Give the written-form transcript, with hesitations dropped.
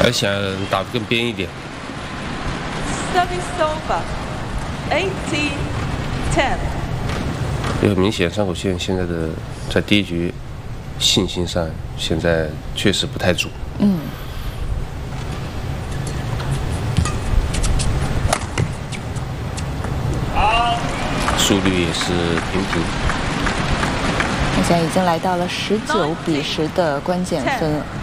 还想打得更边一点。 Service over. 18-10. 也很明显，山口茜现在的在第一局信心上，现在确实不太足。速率也是平平。 现在已经来到了19-10的关键分了。